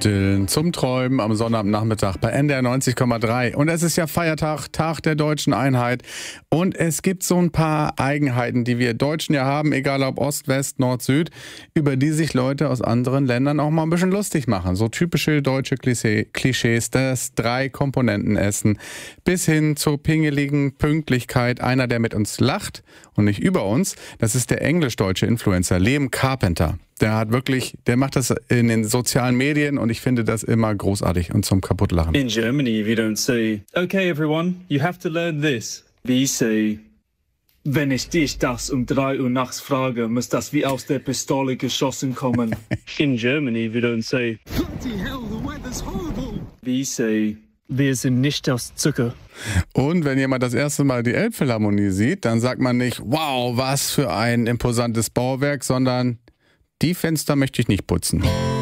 Dylan zum Träumen am Sonnabendnachmittag bei NDR 90,3. Und es ist ja Feiertag, Tag der deutschen Einheit. Und es gibt so ein paar Eigenheiten, die wir Deutschen ja haben, egal ob Ost, West, Nord, Süd, über die sich Leute aus anderen Ländern auch mal ein bisschen lustig machen. So typische deutsche Klischees, das Drei-Komponenten-Essen, bis hin zur pingeligen Pünktlichkeit. Einer, der mit uns lacht und nicht über uns, das ist der englisch-deutsche Influencer Liam Carpenter. Der macht das in den sozialen Medien und ich finde das immer großartig und zum Kaputtlachen. In Germany, we don't say, okay everyone, you have to learn this. We say, wenn ich dich das um 3 Uhr nachts frage, muss das wie aus der Pistole geschossen kommen. In Germany, we don't say, bloody hell, the weather's horrible. We say, wir sind nicht aus Zucker. Und wenn jemand das erste Mal die Elbphilharmonie sieht, dann sagt man nicht, wow, was für ein imposantes Bauwerk, sondern die Fenster möchte ich nicht putzen.